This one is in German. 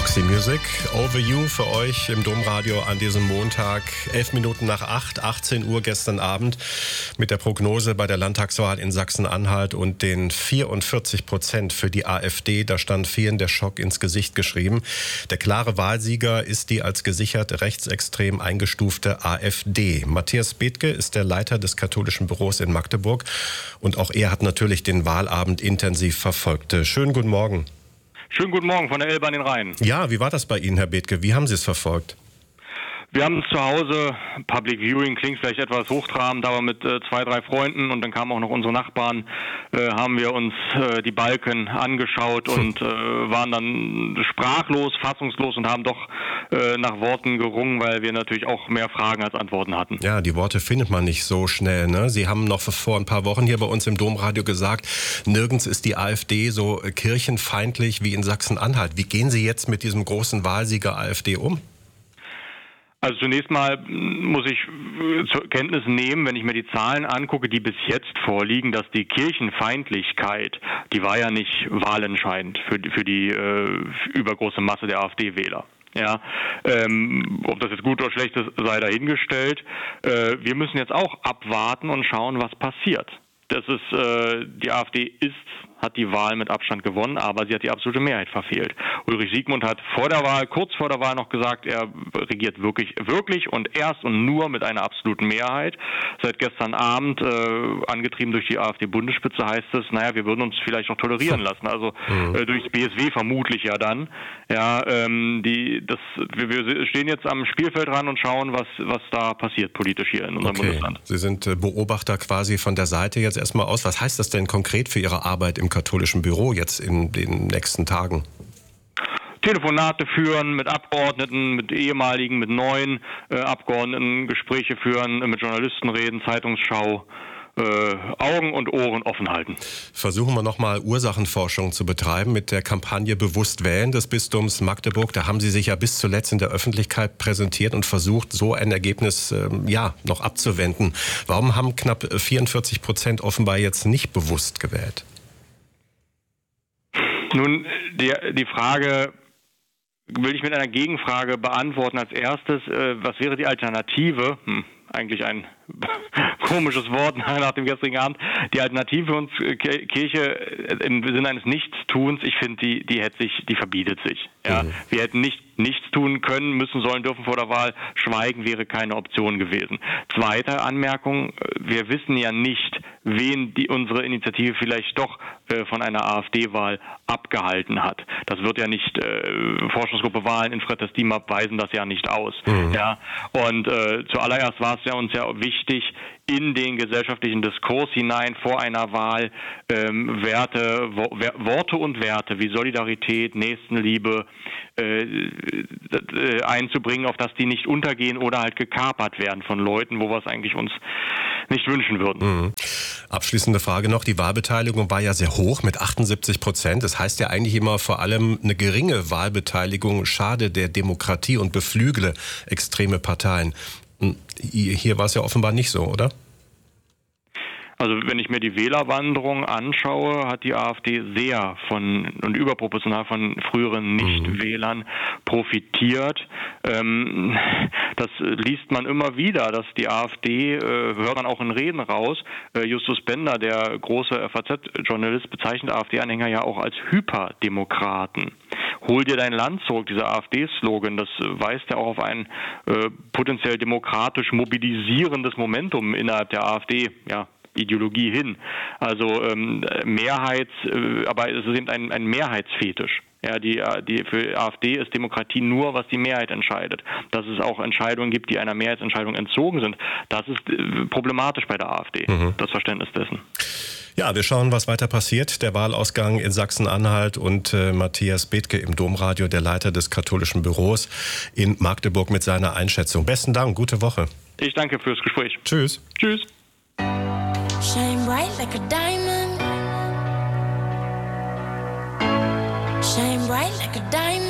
Roxy Music, Over You für euch im Domradio an diesem Montag, 11 Minuten nach 8, 18 Uhr gestern Abend mit der Prognose bei der Landtagswahl in Sachsen-Anhalt und den 44% für die AfD. Da stand vielen der Schock ins Gesicht geschrieben. Der klare Wahlsieger ist die als gesichert rechtsextrem eingestufte AfD. Matthias Bethke ist der Leiter des katholischen Büros in Magdeburg und auch er hat natürlich den Wahlabend intensiv verfolgt. Schönen guten Morgen. Schönen guten Morgen von der Elbe an den Rhein. Ja, wie war das bei Ihnen, Herr Bethke? Wie haben Sie es verfolgt? Wir haben zu Hause, Public Viewing klingt vielleicht etwas hochtrabend, aber mit 2, 3 Freunden und dann kamen auch noch unsere Nachbarn, haben wir uns die Balken angeschaut und waren dann sprachlos, fassungslos und haben doch nach Worten gerungen, weil wir natürlich auch mehr Fragen als Antworten hatten. Ja, die Worte findet man nicht so schnell, ne? Sie haben noch vor ein paar Wochen hier bei uns im Domradio gesagt, nirgends ist die AfD so kirchenfeindlich wie in Sachsen-Anhalt. Wie gehen Sie jetzt mit diesem großen Wahlsieger AfD um? Also zunächst mal muss ich zur Kenntnis nehmen, wenn ich mir die Zahlen angucke, die bis jetzt vorliegen, dass die Kirchenfeindlichkeit, die war ja nicht wahlentscheidend für die übergroße Masse der AfD-Wähler. Ja, ob das jetzt gut oder schlecht ist, sei dahingestellt. Wir müssen jetzt auch abwarten und schauen, was passiert. Die AfD hat die Wahl mit Abstand gewonnen, aber sie hat die absolute Mehrheit verfehlt. Ulrich Siegmund hat kurz vor der Wahl noch gesagt, er regiert wirklich und erst und nur mit einer absoluten Mehrheit. Seit gestern Abend, angetrieben durch die AfD-Bundesspitze, heißt es, wir würden uns vielleicht noch tolerieren lassen. Also durchs BSW vermutlich ja dann. Ja, wir stehen jetzt am Spielfeldrand und schauen, was da passiert politisch hier in unserem Bundesland. Sie sind Beobachter quasi von der Seite jetzt erstmal aus. Was heißt das denn konkret für Ihre Arbeit im katholischen Büro jetzt in den nächsten Tagen? Telefonate führen mit Abgeordneten, mit ehemaligen, mit neuen Abgeordneten, Gespräche führen, mit Journalisten reden, Zeitungsschau, Augen und Ohren offen halten. Versuchen wir nochmal Ursachenforschung zu betreiben mit der Kampagne Bewusst wählen des Bistums Magdeburg. Da haben Sie sich ja bis zuletzt in der Öffentlichkeit präsentiert und versucht, so ein Ergebnis noch abzuwenden. Warum haben knapp 44% offenbar jetzt nicht bewusst gewählt? Nun, die Frage will ich mit einer Gegenfrage beantworten. Als erstes, was wäre die Alternative? Eigentlich ein komisches Wort nach dem gestrigen Abend. Die Alternative für uns Kirche im Sinne eines Nichtstuns, ich finde, die verbietet sich. Ja. Wir hätten nichts tun können, müssen, sollen, dürfen vor der Wahl. Schweigen wäre keine Option gewesen. Zweite Anmerkung, wir wissen ja nicht, wen unsere Initiative vielleicht doch von einer AfD-Wahl abgehalten hat. Das wird ja nicht, Forschungsgruppe Wahlen in Frettes DIMAP weisen das ja nicht aus. Ja. Und zuallererst war es ja uns ja wichtig, in den gesellschaftlichen Diskurs hinein vor einer Wahl Worte und Werte wie Solidarität, Nächstenliebe einzubringen, auf dass die nicht untergehen oder halt gekapert werden von Leuten, wo wir es eigentlich uns nicht wünschen würden. Abschließende Frage noch. Die Wahlbeteiligung war ja sehr hoch mit 78%. Das heißt ja eigentlich immer vor allem eine geringe Wahlbeteiligung schade der Demokratie und beflügle extreme Parteien. Hier war es ja offenbar nicht so, oder? Also wenn ich mir die Wählerwanderung anschaue, hat die AfD sehr und überproportional von früheren Nichtwählern profitiert. Das liest man immer wieder, dass die AfD, hört man auch in Reden raus, Justus Bender, der große FAZ-Journalist, bezeichnet AfD-Anhänger ja auch als Hyperdemokraten. Hol dir dein Land zurück, dieser AfD-Slogan, das weist ja auch auf ein potenziell demokratisch mobilisierendes Momentum innerhalb der AfD, Ideologie hin. Also aber es ist eben ein Mehrheitsfetisch. Ja, für AfD ist Demokratie nur, was die Mehrheit entscheidet. Dass es auch Entscheidungen gibt, die einer Mehrheitsentscheidung entzogen sind, das ist problematisch bei der AfD, das Verständnis dessen. Ja, wir schauen, was weiter passiert. Der Wahlausgang in Sachsen-Anhalt und Matthias Bethke im Domradio, der Leiter des katholischen Büros in Magdeburg mit seiner Einschätzung. Besten Dank, gute Woche. Ich danke fürs Gespräch. Tschüss. Tschüss. Shine bright like a diamond. Shine bright like a diamond.